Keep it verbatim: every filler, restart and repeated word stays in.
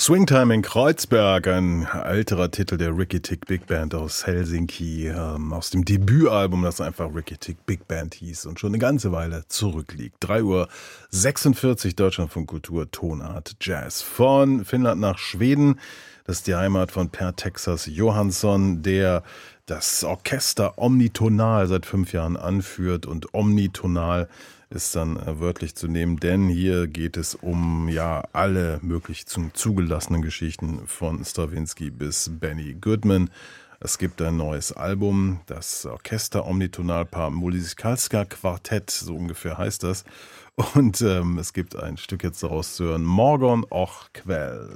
Swingtime in Kreuzberg, ein älterer Titel der Ricky Tick Big Band aus Helsinki, ähm, aus dem Debütalbum, das einfach Ricky Tick Big Band hieß und schon eine ganze Weile zurückliegt. drei Uhr sechsundvierzig, Deutschlandfunk Kultur, Tonart Jazz. Von Finnland nach Schweden, das ist die Heimat von Per Texas Johansson, der das Orchester Omnitonal seit fünf Jahren anführt, und Omnitonal ist dann äh, wörtlich zu nehmen, denn hier geht es um ja alle möglich zum zugelassenen Geschichten von Stravinsky bis Benny Goodman. Es gibt ein neues Album, das Orchester Omnitonalpaar Muzykalska Quartett, so ungefähr heißt das. Und ähm, es gibt ein Stück jetzt daraus zu hören, Morgon och Quell.